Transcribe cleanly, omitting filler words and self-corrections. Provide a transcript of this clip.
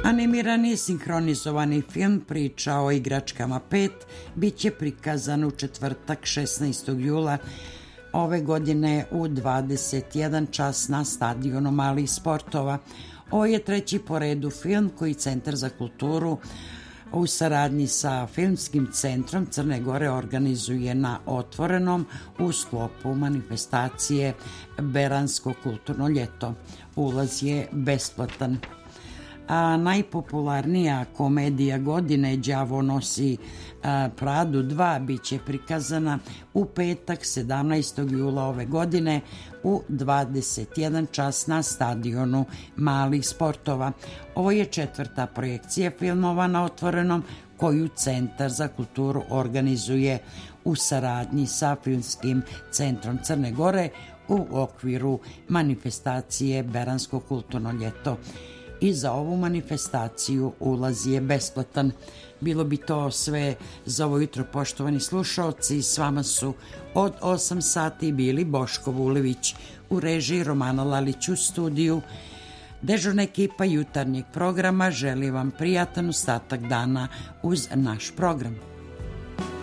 Animirani sinhronizovani film Priča o igračkama 5 bit će prikazan u četvrtak 16. jula ove godine u 21 čas na stadionu Malih sportova. Ovo je treći po redu film koji Centar za kulturu u saradnji sa Filmskim centrom Crne Gore organizuje na Otvorenom u sklopu manifestacije Beransko kulturno ljeto. Ulaz je besplatan. A najpopularnija komedija godine Đavo nosi Pradu 2 bit će prikazana u petak 17. jula ove godine u 21 čas na stadionu Malih sportova. Ovo je četvrta projekcija filmova na Otvorenom koju Centar za kulturu organizuje u saradnji sa Filmskim centrom Crne Gore u okviru manifestacije Beransko kulturno ljeto. I za ovu manifestaciju ulaz je besplatan. Bilo bi to sve za ovo jutro, poštovani slušaoci. S vama su od 8 sati bili Boško Vulević u režiji, Romana Lalić u studiju. Dežurna ekipa jutarnjeg programa želi vam prijatan ostatak dana uz naš program.